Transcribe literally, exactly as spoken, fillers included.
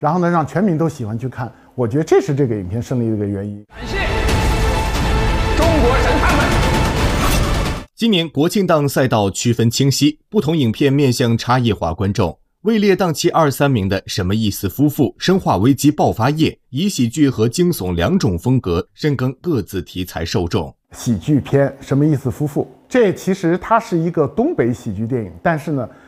然后呢让全民都喜欢去看。我觉得这是这个影片胜利的一个原因。 感谢中国神探们。 今年国庆档赛道区分清晰，不同影片面向差异化观众。位列档期二三名的《什么意思夫妇》《生化危机爆发夜》以喜剧和惊悚两种风格深耕各自题材受众。 喜剧片《什么意思夫妇》这其实它是一个东北喜剧电影，但是呢